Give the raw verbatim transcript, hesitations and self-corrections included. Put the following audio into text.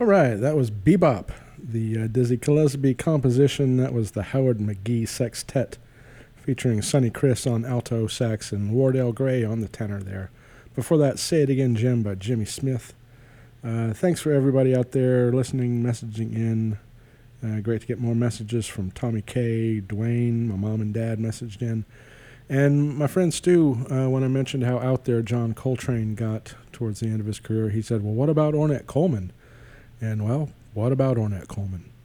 right, that was Bebop, the uh, Dizzy Gillespie composition. That was the Howard McGee Sextet, featuring Sonny Chris on alto sax and Wardell Gray on the tenor there. Before that, Say It Again, Jim by Jimmy Smith. Uh, thanks for everybody out there listening, messaging in. Uh, great to get more messages from Tommy K, Dwayne, my mom and dad messaged in. And my friend Stu, uh, when I mentioned how out there John Coltrane got towards the end of his career, he said, well, what about Ornette Coleman? And, well, what about Ornette Coleman?